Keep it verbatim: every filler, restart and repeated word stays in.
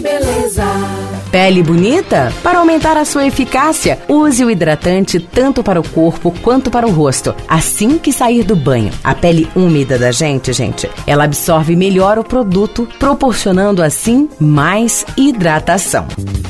Beleza. Pele bonita? Para aumentar a sua eficácia, use o hidratante tanto para o corpo quanto para o rosto, assim que sair do banho. A pele úmida da gente, gente, ela absorve melhor o produto, proporcionando assim mais hidratação.